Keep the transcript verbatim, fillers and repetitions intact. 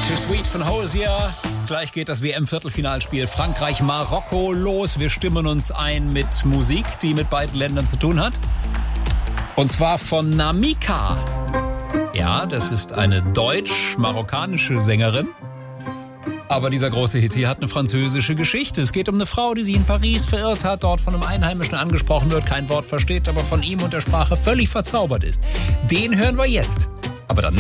Too Sweet von Hozier. Gleich geht das W M-Viertelfinalspiel Frankreich-Marokko los. Wir stimmen uns ein mit Musik, die mit beiden Ländern zu tun hat. Und zwar von Namika. Ja, das ist eine deutsch-marokkanische Sängerin. Aber dieser große Hit hier hat eine französische Geschichte. Es geht um eine Frau, die sich in Paris verirrt hat, dort von einem Einheimischen angesprochen wird, kein Wort versteht, aber von ihm und der Sprache völlig verzaubert ist. Den hören wir jetzt. Aber dann